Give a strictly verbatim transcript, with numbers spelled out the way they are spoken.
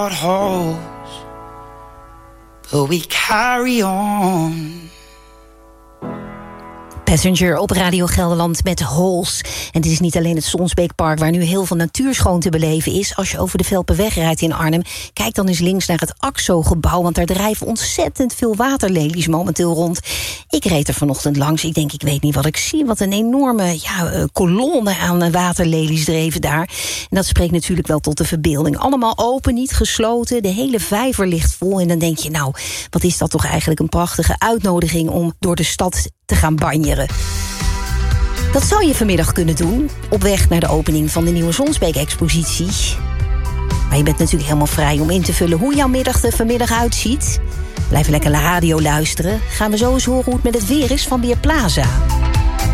But we carry on. Passenger op Radio Gelderland met Holes. En dit is niet alleen het Sonsbeekpark waar nu heel veel natuurschoon te beleven is. Als je over de Velpenweg rijdt in Arnhem, kijk dan eens links naar het AXO-gebouw, want daar drijven ontzettend veel waterlelies momenteel rond. Ik reed er vanochtend langs. Ik denk, ik weet niet wat ik zie. Wat een enorme ja, kolonne aan waterlelies dreven daar. En dat spreekt natuurlijk wel tot de verbeelding. Allemaal open, niet gesloten. De hele vijver ligt vol. En dan denk je, nou, wat is dat toch eigenlijk een prachtige uitnodiging om door de stad te gaan banjeren. Dat zou je vanmiddag kunnen doen, op weg naar de opening van de nieuwe Sonsbeek-expositie. Maar je bent natuurlijk helemaal vrij om in te vullen hoe jouw middag er vanmiddag uitziet. Blijf lekker naar radio luisteren. Gaan we zo eens horen hoe het met het weer is van Weerplaza.